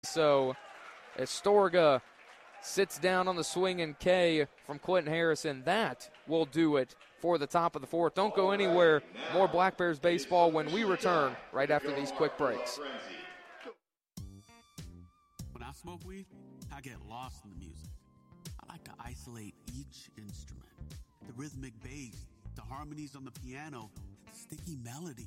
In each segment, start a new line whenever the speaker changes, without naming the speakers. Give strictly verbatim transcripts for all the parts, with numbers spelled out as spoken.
So Astorga sits down on the swinging K from Quentin Harrison. That will do it for the top of the fourth. Don't go anywhere. More Black Bears baseball when we return right after these quick breaks.
When I smoke weed, I get lost in the music. I like to isolate each instrument. The rhythmic bass, the harmonies on the piano, the sticky melody.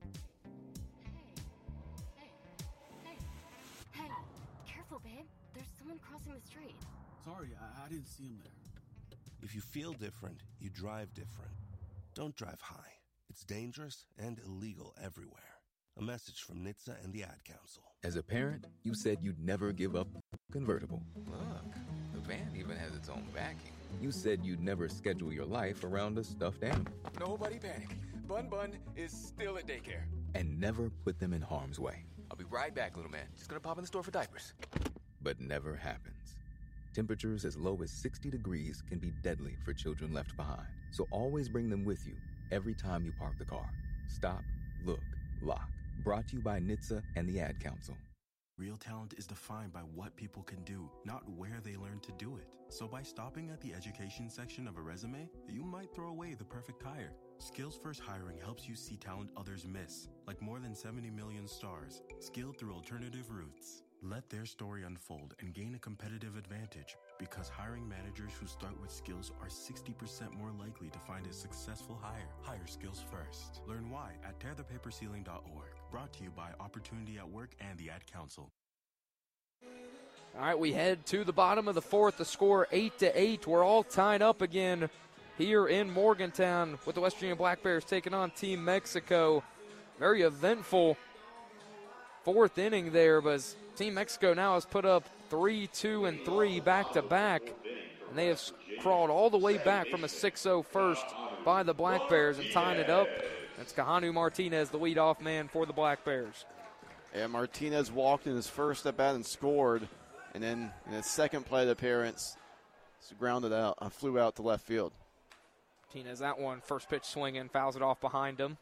Hey, hey, hey, hey, careful, babe. There's someone crossing the street.
Sorry, I, I didn't see him there.
If you feel different, you drive different. Don't drive high. It's dangerous and illegal everywhere. A message from N H T S A and the Ad Council.
As a parent, you said you'd never give up convertible.
Look, the van even has its own backing.
You said you'd never schedule your life around a stuffed animal.
Nobody panic. Bun Bun is still at daycare.
And never put them in harm's way.
I'll be right back, little man. Just gonna pop in the store for diapers.
But never happens. Temperatures as low as sixty degrees can be deadly for children left behind. So always bring them with you every time you park the car. Stop, look, lock. Brought to you by N H T S A and the Ad Council.
Real talent is defined by what people can do, not where they learn to do it. So by stopping at the education section of a resume, you might throw away the perfect hire. Skills First Hiring helps you see talent others miss, like more than seventy million stars, skilled through alternative routes. Let their story unfold and gain a competitive advantage, because hiring managers who start with skills are sixty percent more likely to find a successful hire. Hire skills first. Learn why at tear the paper ceiling dot org. Brought to you by Opportunity at Work and the Ad Council.
All right, we head to the bottom of the fourth. The score eight to eight. We're all tied up again here in Morgantown with the West Virginia Black Bears taking on Team Mexico. Very eventful fourth inning there, but Team Mexico now has put up three, two, and three back-to-back, and they have crawled all the way back from a six oh first by the Black Bears and tying it up. That's Kahanu Martinez, the leadoff man for the Black Bears.
Yeah, Martinez walked in his first at-bat and scored, and then in his second plate appearance, grounded out, uh, flew out to left field.
Martinez, that one, first pitch swinging, fouls it off behind him.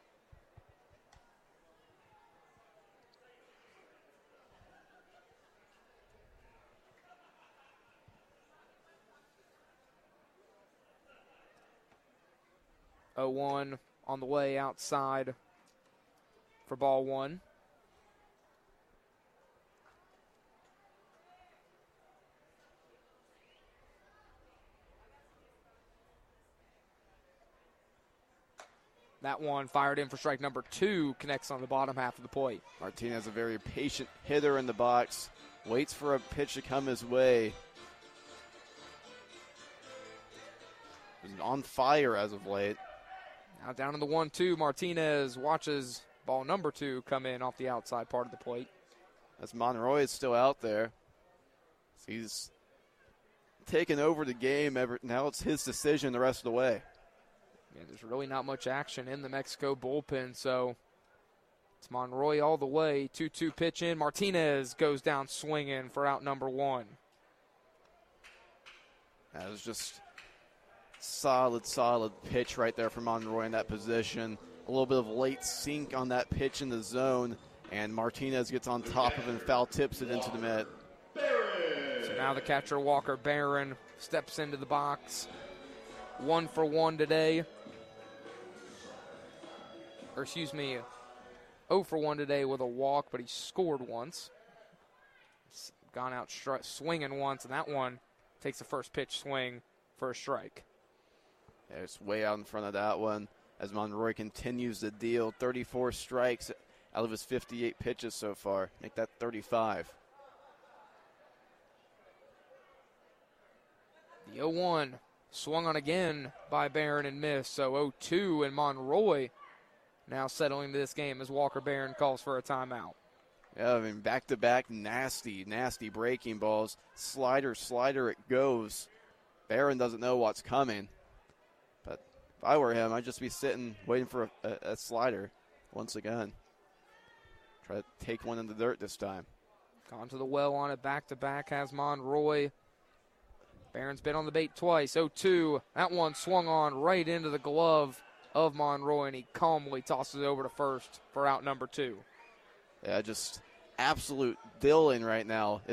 oh one on the way outside for ball one. That one fired in for strike number two, connects on the bottom half of the plate.
Martinez, a very patient hitter in the box, waits for a pitch to come his way. He's on fire as of late.
Now down in the one two, Martinez watches ball number two come in off the outside part of the plate.
As Monroy is still out there. He's taken over the game. Now it's his decision the rest of the way.
Yeah, there's really not much action in the Mexico bullpen, so it's Monroy all the way. two two pitch in. Martinez goes down swinging for out number one.
That was just solid, solid pitch right there from Monroy in that position. A little bit of late sink on that pitch in the zone, and Martinez gets on top of it and foul tips it into the mitt.
So now the catcher, Walker Barron, steps into the box. One for one today. Or excuse me, oh for one today with a walk, but he scored once. He's gone out stri- swinging once, and that one takes the first pitch swing for a strike.
Yeah, it's way out in front of that one as Monroy continues the deal. thirty-four strikes out of his fifty-eight pitches so far. Make that thirty-five.
The oh one swung on again by Barron and missed, so oh two, and Monroy now settling into this game as Walker Barron calls for a timeout.
Yeah, I mean, back-to-back nasty, nasty breaking balls. Slider, slider, it goes. Barron doesn't know what's coming. But if I were him, I'd just be sitting waiting for a, a, a slider once again. Try to take one in the dirt this time.
Gone to the well on it, back-to-back has Monroy. Barron's been on the bait twice. oh two, that one swung on right into the glove of Monroy, and he calmly tosses it over to first for out number two.
Yeah, just absolute Dylan right now